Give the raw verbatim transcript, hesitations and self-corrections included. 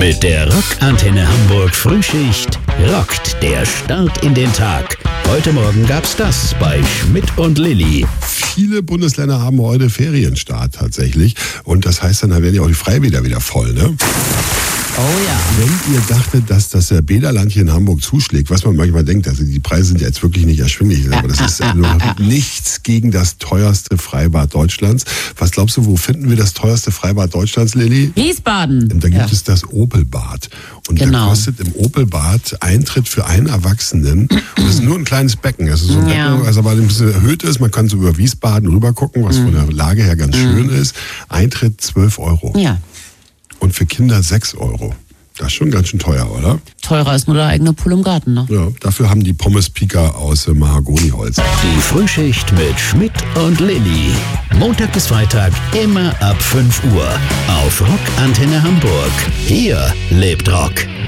Mit der Rockantenne Hamburg Frühschicht rockt der Start in den Tag. Heute Morgen gab's das bei Schmidt und Lilly. Viele Bundesländer haben heute Ferienstart tatsächlich. Und das heißt dann, da werden ja auch die Freibäder wieder voll, ne? Oh ja. Wenn ihr dachtet, dass das Bäderland hier in Hamburg zuschlägt, was man manchmal denkt, also die Preise sind ja jetzt wirklich nicht erschwinglich, aber das ist ja nur nichts gegen das teuerste Freibad Deutschlands. Was glaubst du, wo finden wir das teuerste Freibad Deutschlands, Lilly? Wiesbaden. Da gibt ja. es das Opelbad. Und genau. da kostet im Opelbad Eintritt für einen Erwachsenen. Und das ist nur ein kleines Becken. Also so ein ja. Becken, also aber ein bisschen erhöht ist. Man kann so über Wiesbaden rüber gucken, was mhm. von der Lage her ganz mhm. schön ist. Eintritt zwölf Euro. Ja. Und für Kinder sechs Euro. Das ist schon ganz schön teuer, oder? Teurer als nur der eigene Pool im Garten, ne? Ja, dafür haben die Pommes-Pika aus äh, Mahagoniholz. Die Frühschicht mit Schmidt und Lilly. Montag bis Freitag immer ab fünf Uhr. Auf Rockantenne Hamburg. Hier lebt Rock.